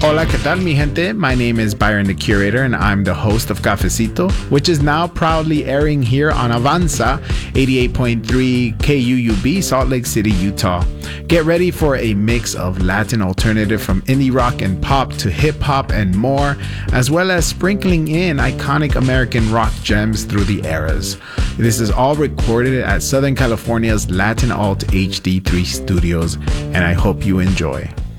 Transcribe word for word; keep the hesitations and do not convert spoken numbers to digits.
Hola, ¿qué tal, mi gente? My name is Byron the Curator, and I'm the host of Cafecito, which is now proudly airing here on Avanza, eighty-eight point three K U U B, Salt Lake City, Utah. Get ready for a mix of Latin alternative from indie rock and pop to hip hop and more, as well as sprinkling in iconic American rock gems through the eras. This is all recorded at Southern California's Latin Alt H D three Studios, and I hope you enjoy.